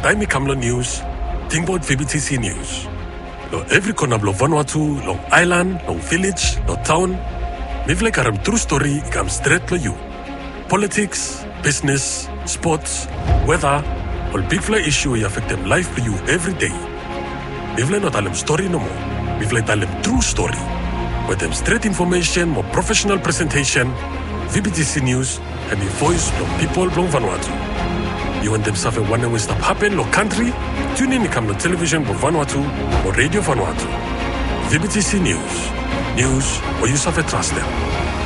Taimi Kamlo News, Tingboard VBTC News. Lo every corner of Vanuatu, long island, long village, long town. Mivle karam true story ikam straight to you. Politics, business, sports, weather, all big fly issue will affect them life for you every day. Mivle not tell them story no more. Mivle tell them true story. With them straight information, more professional presentation, VBTC News, and the voice from people from Vanuatu. You want them suffer one way stuff happen no country? Tune in to come to television for Vanuatu or radio Vanuatu. VBTC News. News where you suffer trust them.